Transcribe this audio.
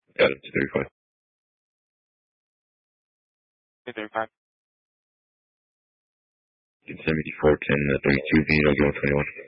Got it, 235. 235. It's 7410, 32B, I'll go 21.